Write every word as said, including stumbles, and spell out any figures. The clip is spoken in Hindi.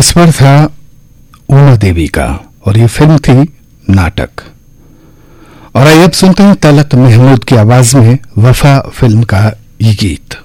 स्वर था उमा देवी का और ये फिल्म थी नाटक। और आइए अब सुनते हैं तलत महमूद की आवाज में वफा फिल्म का ये गीत।